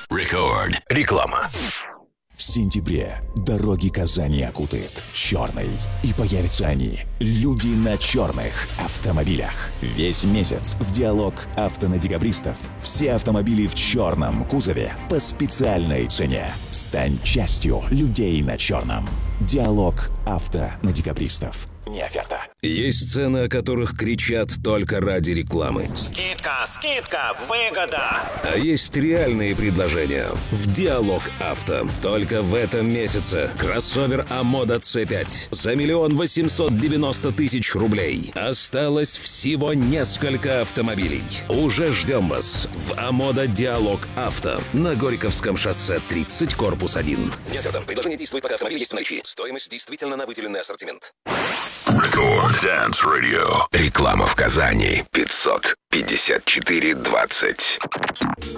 Record. Реклама. В сентябре дороги Казани окутает черный. И появятся они, люди на черных автомобилях. Весь месяц в «Диалог авто» на декабристов все автомобили в черном кузове по специальной цене. Стань частью людей на черном. «Диалог авто» на декабристов. Не оферта. Есть цены, о которых кричат только ради рекламы. Скидка, скидка, выгода. А есть реальные предложения. В «Диалог авто». Только в этом месяце кроссовер Амода C5 за 1 890 000 рублей. Осталось всего несколько автомобилей. Уже ждем вас в Амода «Диалог авто» на Горьковском шоссе 30, корпус 1. Не оферта. Предложение действует, пока автомобиль есть в наличии. Стоимость действительно на выделенный ассортимент. Record Dance Radio. Реклама в Казани. 554-20.